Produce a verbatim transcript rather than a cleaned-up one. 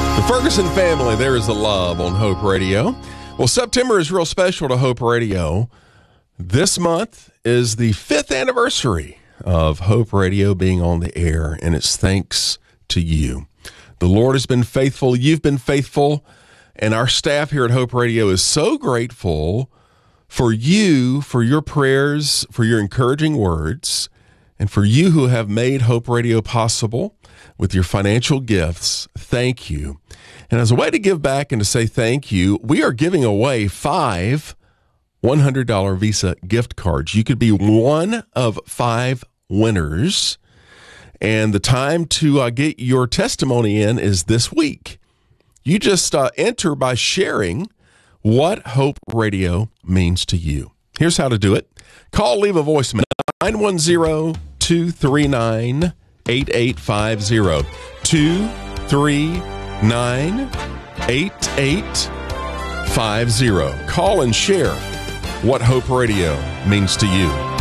The Ferguson family, there is the love on Hope Radio. Well, September is real special to Hope Radio. This month is the fifth anniversary of Hope Radio being on the air, and it's thanks to you. The Lord has been faithful. You've been faithful, and our staff here at Hope Radio is so grateful for you, for your prayers, for your encouraging words, and for you who have made Hope Radio possible with your financial gifts. Thank you. And as a way to give back and to say thank you, we are giving away five one hundred dollars Visa gift cards. You could be one of five winners. And the time to uh, get your testimony in is this week. You just uh, enter by sharing what Hope Radio means to you. Here's how to do it. Call, leave a voicemail, nine one zero, two three nine, eight eight five zero, two three nine, eight eight five zero. Call and share what Hope Radio means to you.